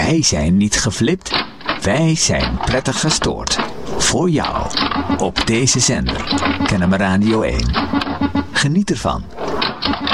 Wij zijn niet geflipt. Wij zijn prettig gestoord. Voor jou. Op deze zender. KNMR Radio 1. Geniet ervan.